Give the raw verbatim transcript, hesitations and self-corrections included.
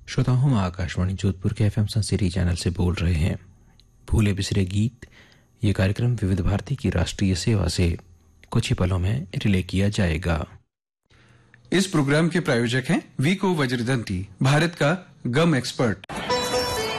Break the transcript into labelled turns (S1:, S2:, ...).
S1: श्रोता हम आकाशवाणी जोधपुर के एफएम संसिटी चैनल से बोल रहे हैं। भूले बिसरे गीत ये कार्यक्रम विविध भारती की राष्ट्रीय सेवा से कुछ ही पलों में रिले किया जाएगा।
S2: इस प्रोग्राम के प्रायोजक हैं वीको वज्रदंती, भारत का गम एक्सपर्ट।